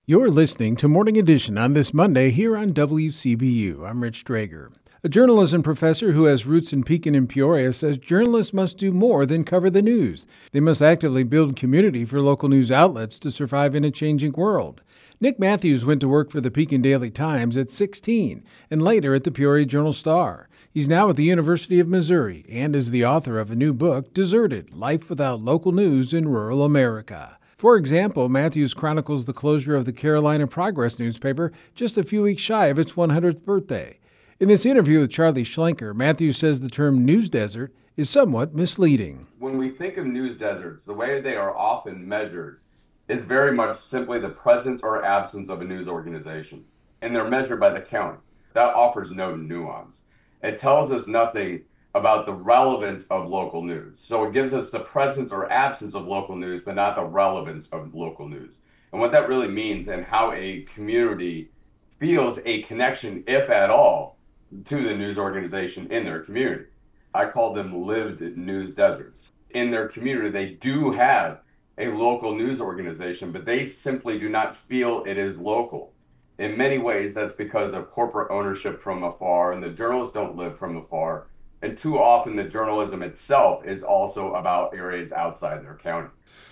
You're listening to Morning Edition on this Monday here on WCBU. I'm Rich Drager. A journalism professor who has roots in Pekin and Peoria says journalists must do more than cover the news. They must actively build community for local news outlets to survive in a changing world. Nick Matthews went to work for the Pekin Daily Times at 16 and later at the Peoria Journal-Star. He's now at the University of Missouri and is the author of a new book, Deserted: Life Without Local News in Rural America. For example, Matthews chronicles the closure of the Carolina Progress newspaper just a few weeks shy of its 100th birthday. In this interview with Charlie Schlenker, Matthews says the term news desert is somewhat misleading. When we think of news deserts, the way they are often measured is very much simply the presence or absence of a news organization. And they're measured by the county. That offers no nuance. It tells us nothing about the relevance of local news. So it gives us the presence or absence of local news, but not the relevance of local news. And what that really means and how a community feels a connection, if at all, to the news organization in their community. I call them lived news deserts. In their community, they do have a local news organization, but they simply do not feel it is local. In many ways, that's because of corporate ownership from afar, and the journalists don't live from afar. And too often, the journalism itself is also about areas outside their county.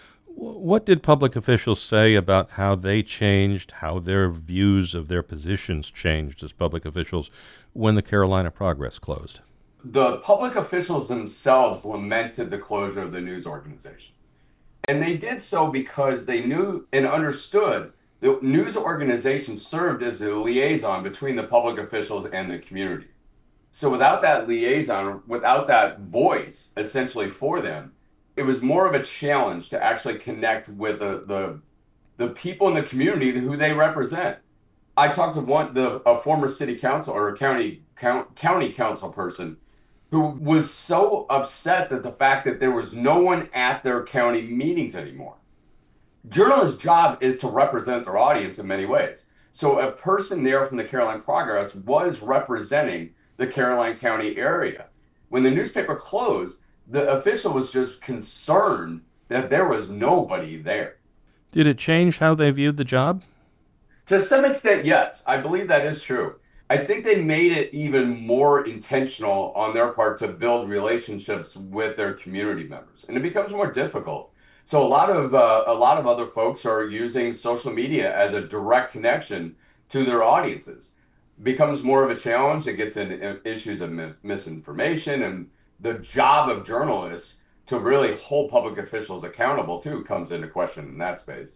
What did public officials say about how they changed, how their views of their positions changed as public officials when the Carolina Progress closed? The public officials themselves lamented the closure of the news organization. And they did so because they knew and understood the news organization served as a liaison between the public officials and the community. So without that liaison, without that voice essentially for them, it was more of a challenge to actually connect with the people in the community who they represent. I talked to a former city council or a county council person who was so upset that the fact that there was no one at their county meetings anymore. Journalists' job is to represent their audience in many ways. So a person there from the Carolina Progress was representing the Caroline County area. When the newspaper closed, the official was just concerned that there was nobody there. Did it change how they viewed the job? To some extent, yes. I believe that is true. I think they made it even more intentional on their part to build relationships with their community members, and it becomes more difficult. So a lot of other folks are using social media as a direct connection to their audiences. Becomes more of a challenge. It gets into issues of misinformation, and the job of journalists to really hold public officials accountable too comes into question in that space.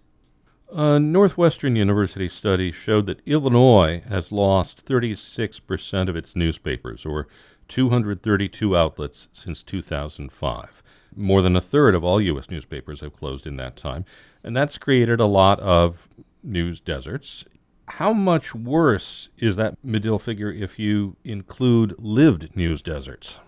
A Northwestern University study showed that Illinois has lost 36% of its newspapers, or 232 outlets, since 2005. More than a third of all U.S. newspapers have closed in that time, and that's created a lot of news deserts. How much worse is that Medill figure if you include lived news deserts?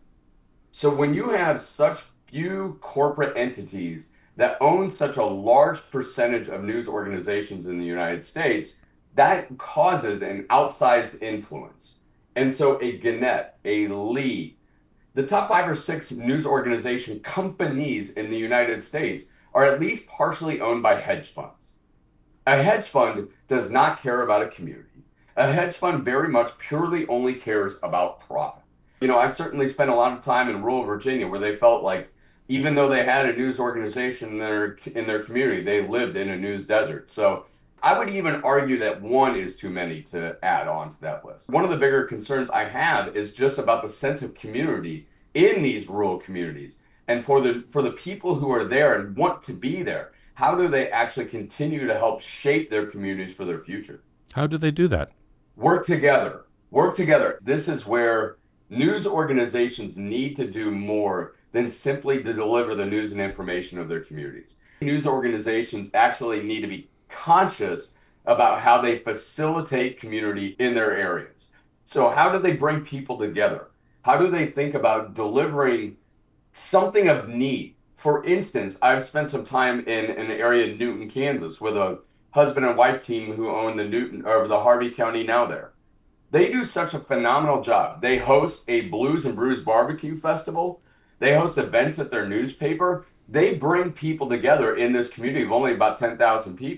So when you have such few corporate entities that own such a large percentage of news organizations in the United States, that causes an outsized influence. And so a Gannett, a Lee, the top 5 or 6 news organization companies in the United States are at least partially owned by hedge funds. A hedge fund does not care about a community. A hedge fund very much purely only cares about profit. You know, I've certainly spent a lot of time in rural Virginia where they felt like even though they had a news organization in their community, they lived in a news desert. So I would even argue that one is too many to add on to that list. One of the bigger concerns I have is just about the sense of community in these rural communities. And for the people who are there and want to be there, how do they actually continue to help shape their communities for their future? How do they do that? Work together. Work together. This is where news organizations need to do more than simply to deliver the news and information of their communities. News organizations actually need to be conscious about how they facilitate community in their areas. So how do they bring people together? How do they think about delivering something of need? For instance, I've spent some time in an area in Newton, Kansas, with a husband and wife team who own the Harvey County Now there. They do such a phenomenal job. They host a Blues and Brews barbecue festival. They host events at their newspaper. They bring people together in this community of only about 10,000 people.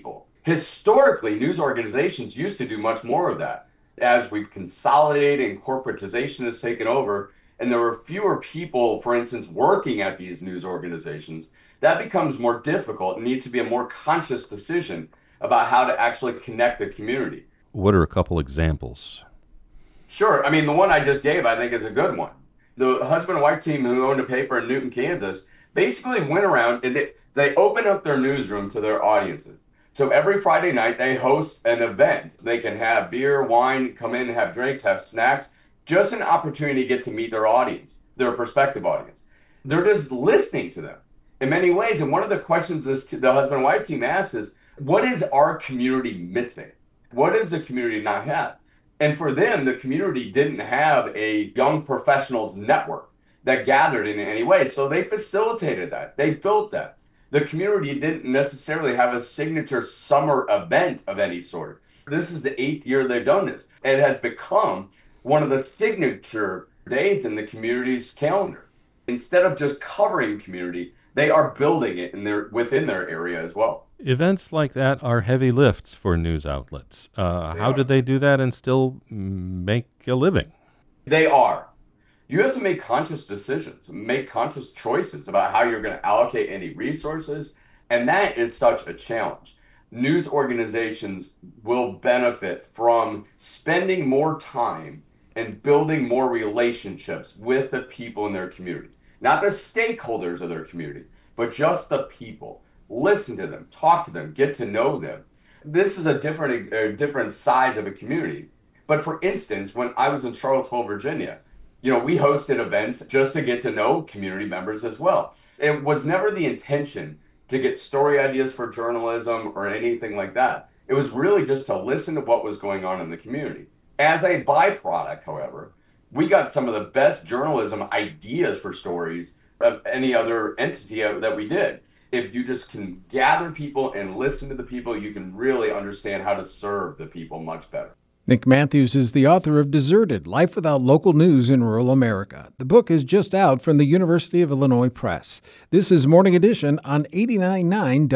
Historically, news organizations used to do much more of that. As we've consolidated and corporatization has taken over, and there are fewer people, for instance, working at these news organizations, that becomes more difficult and needs to be a more conscious decision about how to actually connect the community. What are a couple examples? Sure. I mean, the one I just gave, I think, is a good one. The husband and wife team who owned a paper in Newton, Kansas, basically went around and they opened up their newsroom to their audiences. So every Friday night, they host an event. They can have beer, wine, come in and have drinks, have snacks, just an opportunity to get to meet their audience, their prospective audience. They're just listening to them in many ways. And one of the questions the husband and wife team asks is, what is our community missing? What does the community not have? And for them, the community didn't have a young professionals network that gathered in any way. So they facilitated that. They built that. The community didn't necessarily have a signature summer event of any sort. This is the 8th year they've done this. And it has become one of the signature days in the community's calendar. Instead of just covering community, they are building it within their area as well. Events like that are heavy lifts for news outlets. How did they do that and still make a living? They are. You have to make conscious decisions, make conscious choices about how you're going to allocate any resources. And that is such a challenge. News organizations will benefit from spending more time and building more relationships with the people in their community. Not the stakeholders of their community, but just the people. Listen to them, talk to them, get to know them. This is a different size of a community. But for instance, when I was in Charlottesville, Virginia, we hosted events just to get to know community members as well. It was never the intention to get story ideas for journalism or anything like that. It was really just to listen to what was going on in the community. As a byproduct, however, we got some of the best journalism ideas for stories of any other entity that we did. If you just can gather people and listen to the people, you can really understand how to serve the people much better. Nick Matthews is the author of Deserted, Life Without Local News in Rural America. The book is just out from the University of Illinois Press. This is Morning Edition on 89.9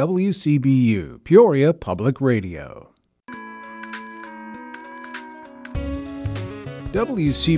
WCBU, Peoria Public Radio. WCBU